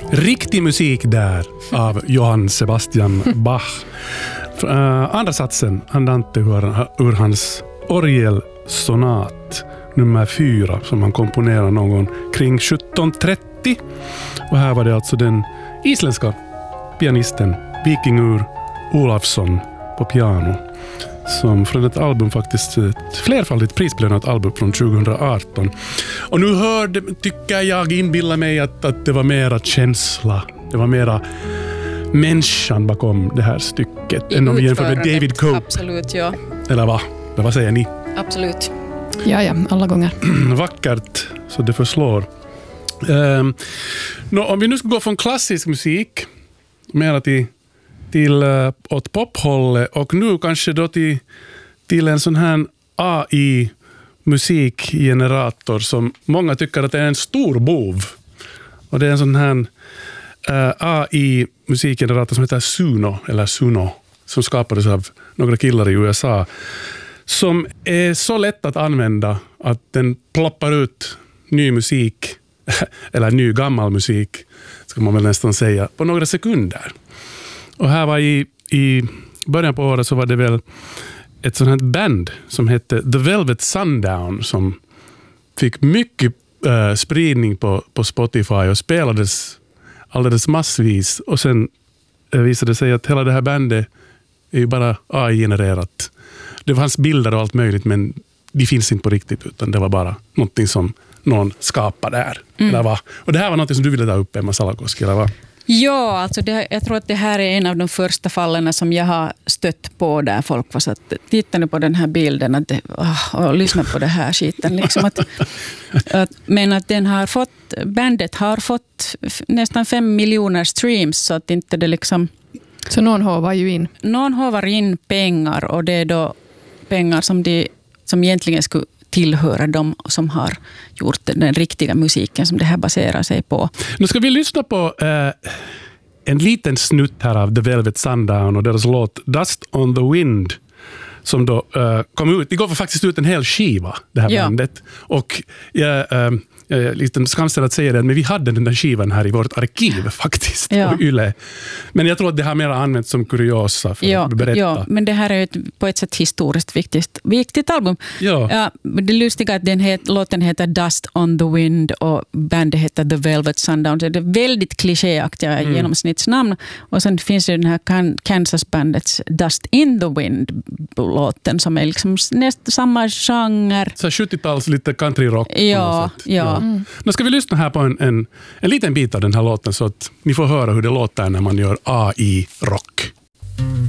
Riktig musik där av Johann Sebastian Bach. Andra satsen, Andante ur hans orgelsonat nummer 4 som han komponerar någon gång kring 1730. Och här var det alltså den isländska pianisten Vikingur Olafsson på piano som från ett album faktiskt ett flerfaldigt prisbelönat album från 2018. Och nu tycker jag inbillar mig att det var mera känsla. Det var mera människan bakom det här stycket än om vi jämför med David Cope. Absolut, ja. Eller vad säger ni? Absolut. Ja, alla gånger. Vackert, så det förslår. Om vi nu ska gå från klassisk musik mera till åt pophållet och nu kanske då till en sån här AI-musikgenerator som många tycker att det är en stor bov. Och det är en sån här AI-musikgenerator som heter Suno som skapades av några killar i USA som är så lätt att använda att den ploppar ut ny musik eller ny gammal musik ska man väl nästan säga på några sekunder. Och här var i början på året så var det väl ett sånt här band som hette The Velvet Sundown som fick mycket spridning på Spotify och spelades alldeles massvis. Och sen visade det sig att hela det här bandet är ju bara AI-genererat. Det fanns bilder och allt möjligt men de finns inte på riktigt utan det var bara någonting som någon skapade där. Eller va? Och det här var något som du ville ta upp, Emma Salakoski, eller vad? Ja, alltså jag tror att det här är en av de första fallen som jag har stött på där folk var så att titta nu på den här bilden och lyssna på det här skiten. Liksom men att bandet har fått nästan 5 miljoner streams så att inte det liksom... Så någon hovar ju in. Någon hovar in pengar och det är då pengar som egentligen skulle tillhöra de som har gjort den riktiga musiken som det här baserar sig på. Nu ska vi lyssna på en liten snutt här av The Velvet Sundown och deras låt Dust on the Wind som då kom ut. Det går faktiskt ut en hel skiva, det här bandet. Och jag lite skamsen att säga det, men vi hade den där skivan här i vårt arkiv faktiskt på Yle. Men jag tror att det har mer använts som kuriosa för att berätta. Ja, men det här är på ett sätt historiskt viktigt album. Ja, det lustiga är att låten heter Dust on the Wind och bandet heter The Velvet Sundown. Så det är väldigt klichéaktiga genomsnittsnamn. Och sen finns det den här Kansas-bandets Dust in the Wind-låten som är liksom nästan samma genre. Så 70-tals lite countryrock. Ja. Nu ska vi lyssna här på en liten bit av den här låten så att ni får höra hur det låter när man gör AI-rock.